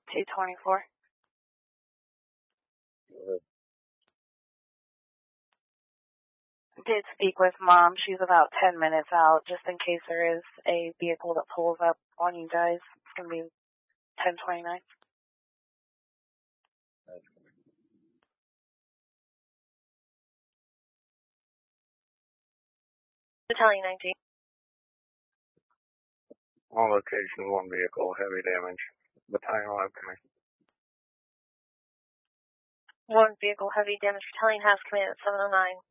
224. Did speak with Mom. She's about 10 minutes out, just in case there is a vehicle that pulls up on you guys. It's going to be 1029. Battalion 19. On location, one vehicle, heavy damage. Battalion 11 coming. One vehicle, heavy damage. Battalion has command at 709.